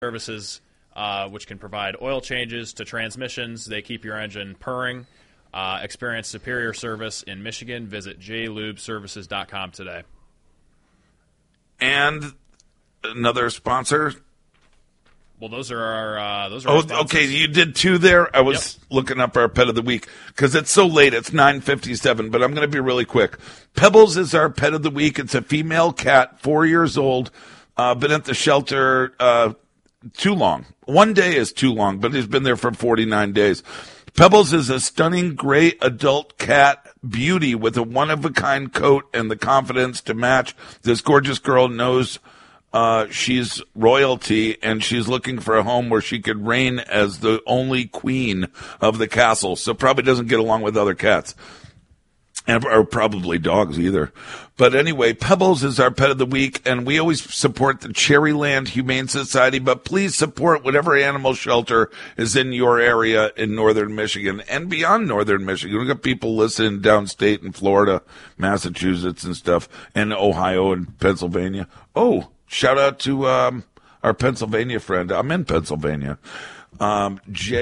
Services, which can provide oil changes to transmissions. They keep your engine purring. Experience superior service in Michigan. Visit jlubeservices.com today. And another sponsor. Well, those are our sponsors. Okay, you did two there. I was looking up our pet of the week because it's so late. It's 9:57, but I'm going to be really quick. Pebbles is our pet of the week. It's a female cat, 4 years old. Been at the shelter too long. 1 day is too long, but he's been there for 49 days. Pebbles is a stunning gray adult cat beauty with a one-of-a-kind coat and the confidence to match. This gorgeous girl knows she's royalty, and she's looking for a home where she could reign as the only queen of the castle. So probably doesn't get along with other cats, or probably dogs either. But anyway, Pebbles is our pet of the week, and we always support the Cherryland Humane Society, but please support whatever animal shelter is in your area in northern Michigan and beyond northern Michigan. We've got people listening downstate in Florida, Massachusetts and stuff, and Ohio and Pennsylvania. Oh, shout out to our Pennsylvania friend. I'm in Pennsylvania. No,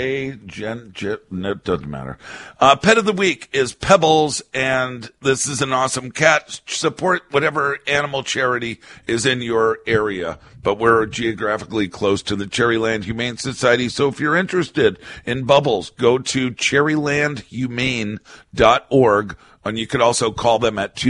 it doesn't matter. Pet of the week is Pebbles, and this is an awesome cat. Support whatever animal charity is in your area, but we're geographically close to the Cherryland Humane Society. So if you're interested in Bubbles, go to cherrylandhumane.org, and you could also call them at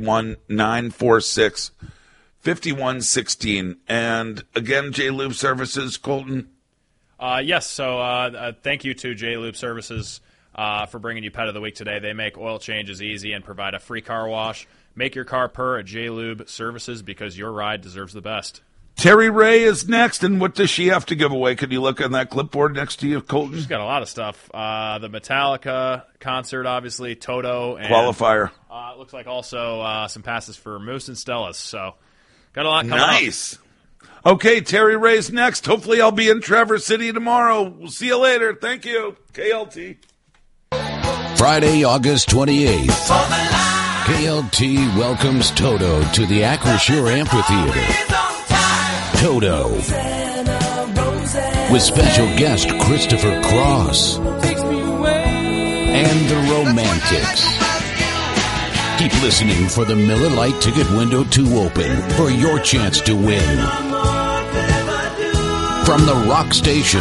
231-946-5116. And again, J Lube Services, Colton. Yes, so thank you to J Lube Services for bringing you Pet of the Week today. They make oil changes easy and provide a free car wash. Make your car purr at J Lube Services because your ride deserves the best. Terry Ray is next, and what does she have to give away? Could you look on that clipboard next to you, Colton? She's got a lot of stuff. The Metallica concert, obviously, Toto. And, qualifier. It looks like also some passes for Moose and Stellas. So got a lot coming up. Nice. Okay, Terry Ray's next. Hopefully I'll be in Traverse City tomorrow. We'll see you later. Thank you. KLT. Friday, August 28th. KLT welcomes Toto to the Acrisure Amphitheater. Toto. With special guest Christopher Cross. And the Romantics. Keep listening for the Miller Lite ticket window to open for your chance to win. From the Rock Station,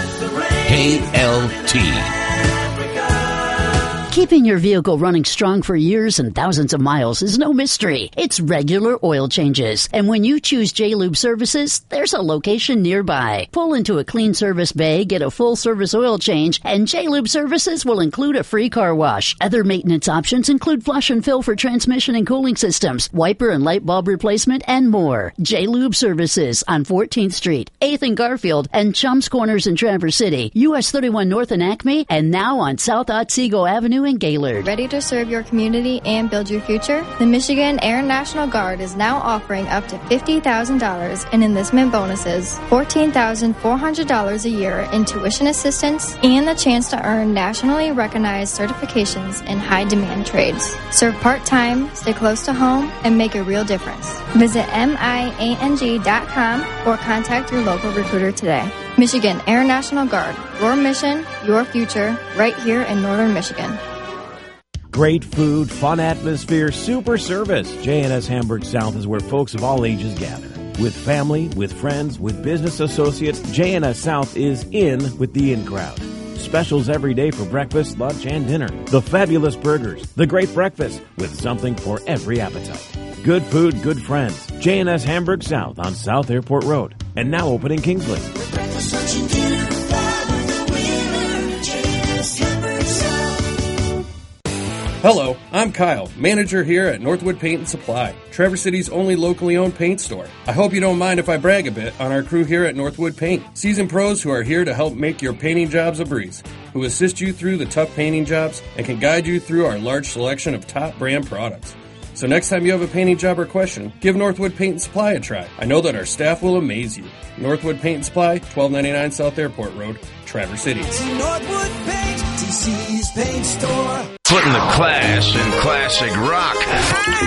KLT. Keeping your vehicle running strong for years and thousands of miles is no mystery. It's regular oil changes. And when you choose J-Lube Services, there's a location nearby. Pull into a clean service bay, get a full service oil change, and J-Lube Services will include a free car wash. Other maintenance options include flush and fill for transmission and cooling systems, wiper and light bulb replacement, and more. J-Lube Services on 14th Street, 8th and Garfield, and Chums Corners in Traverse City, US 31 North in Acme, and now on South Otsego Avenue in Gaylord. Ready to serve your community and build your future? The Michigan Air National Guard is now offering up to $50,000 in enlistment bonuses, $14,400 a year in tuition assistance, and the chance to earn nationally recognized certifications in high-demand trades. Serve part-time, stay close to home, and make a real difference. Visit MIANG.com or contact your local recruiter today. Michigan Air National Guard, your mission, your future, right here in northern Michigan. Great food, fun atmosphere, super service. J&S Hamburg South is where folks of all ages gather. With family, with friends, with business associates, J&S South is in with the in crowd. Specials every day for breakfast, lunch, and dinner. The fabulous burgers, the great breakfast, with something for every appetite. Good food, good friends. J&S Hamburg South on South Airport Road. And now open in Kingsley. Hello, I'm Kyle, manager here at Northwood Paint and Supply, Traverse City's only locally owned paint store. I hope you don't mind if I brag a bit on our crew here at Northwood Paint. Seasoned pros who are here to help make your painting jobs a breeze, who assist you through the tough painting jobs and can guide you through our large selection of top brand products. So next time you have a painting job or question, give Northwood Paint and Supply a try. I know that our staff will amaze you. Northwood Paint and Supply, 1299 South Airport Road, Traverse City. Northwood Paint, TC's paint store. Putting the class in classic rock.